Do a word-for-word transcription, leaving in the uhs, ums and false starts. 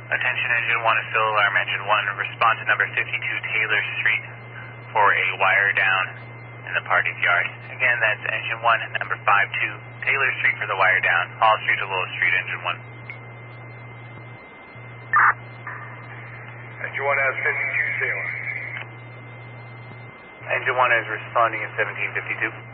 Attention, engine one is still alarm. Engine one, respond to number fifty-two Taylor Street for a wire down in the party's yard. Again, that's engine one, number fifty-two Taylor Street for the wire down. Hall Street to Lowell Street, engine one. Engine one has fifty-two Taylor. Engine one is responding at seventeen fifty-two.